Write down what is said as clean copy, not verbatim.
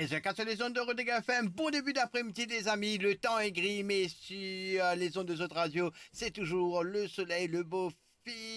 13h04 sur les ondes de Rodrigue FM. Bon début d'après-midi, les amis. Le temps est gris, mais sur les ondes de votre radio, c'est toujours le soleil, le beau